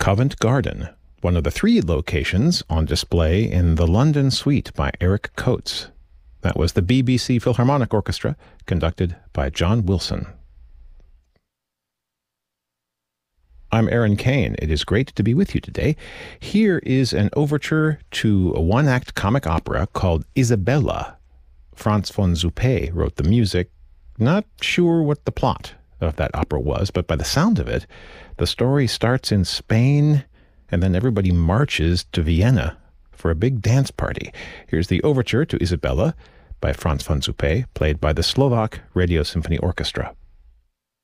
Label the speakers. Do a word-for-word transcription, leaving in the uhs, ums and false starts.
Speaker 1: Covent Garden, one of the three locations on display in the London Suite by Eric Coates. That was the B B C Philharmonic Orchestra, conducted by John Wilson. I'm Aaron Kane. It is great to be with you today. Here is an overture to a one-act comic opera called Isabella. Franz von Suppé wrote the music. Not sure what the plot of that opera was, but by the sound of it, the story starts in Spain, and then everybody marches to Vienna for a big dance party. Here's the overture to Isabella by Franz von Suppé, played by the Slovak Radio Symphony Orchestra.